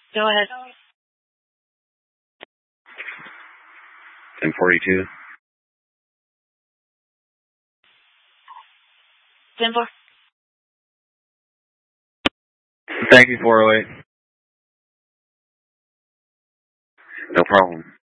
Go ahead. 1042. 10-4. Thank you, 408. No problem.